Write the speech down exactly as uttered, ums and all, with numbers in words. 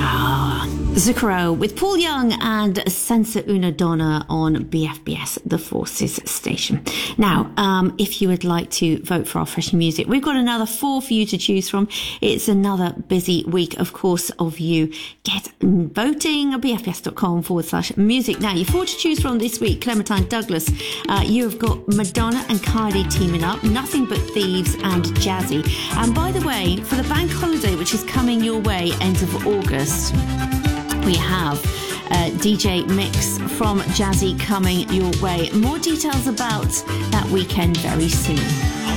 Zucchero with Paul Young and Senza Una Donna on B F B S, the Forces station. Now, um, if you would like to vote for our fresh new music, we've got another four for you to choose from. It's another busy week, of course, of you. Get voting at bfbs.com forward slash music. Now, your four to choose from this week: Clementine Douglas. Uh, you've got Madonna and Kylie teaming up, Nothing But Thieves and Jazzy. And by the way, for the bank holiday, which is coming your way end of August, we have uh, D J Mix from Jazzy coming your way. More details about that weekend very soon.